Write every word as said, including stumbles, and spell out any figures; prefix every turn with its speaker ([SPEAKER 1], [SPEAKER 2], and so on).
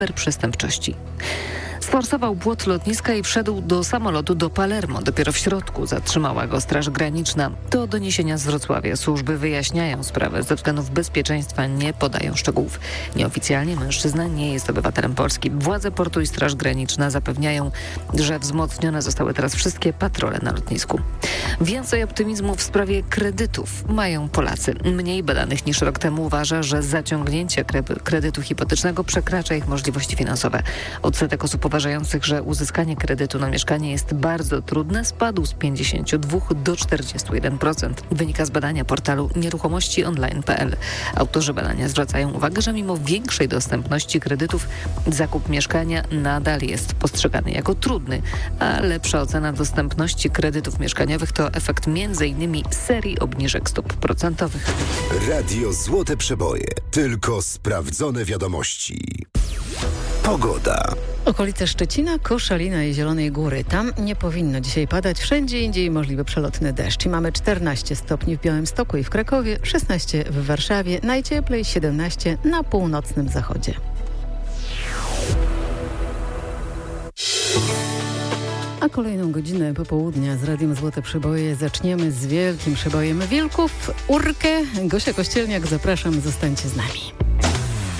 [SPEAKER 1] cyberprzestępczości. Sforsował płot lotniska i wszedł do samolotu do Palermo. Dopiero w środku zatrzymała go Straż Graniczna. To doniesienia z Wrocławia. Służby wyjaśniają sprawę. Ze względów bezpieczeństwa nie podają szczegółów. Nieoficjalnie mężczyzna nie jest obywatelem Polski. Władze portu i Straż Graniczna zapewniają, że wzmocnione zostały teraz wszystkie patrole na lotnisku. Więcej optymizmu w sprawie kredytów mają Polacy. Mniej badanych niż rok temu uważa, że zaciągnięcie kredytu hipotecznego przekracza ich możliwości finansowe. Odsetek osób uważających, że uzyskanie kredytu na mieszkanie jest bardzo trudne, spadł z pięćdziesiąt dwa do czterdziestu jeden procent. Wynika z badania portalu nieruchomości online kropka p l. Autorzy badania zwracają uwagę, że mimo większej dostępności kredytów zakup mieszkania nadal jest postrzegany jako trudny, a lepsza ocena dostępności kredytów mieszkaniowych to efekt między innymi serii obniżek stóp procentowych.
[SPEAKER 2] Radio Złote Przeboje. Tylko sprawdzone wiadomości. Pogoda.
[SPEAKER 3] Okolice Szczecina, Koszalina i Zielonej Góry. Tam nie powinno dzisiaj padać. Wszędzie indziej możliwy przelotny deszcz. I mamy czternaście stopni w Białymstoku i w Krakowie, szesnaście w Warszawie, najcieplej siedemnaście na północnym zachodzie. A kolejną godzinę popołudnia z Radiem Złote Przeboje zaczniemy z wielkim przebojem wilków. Urkę. Gosia Kościelniak, zapraszam, zostańcie z nami.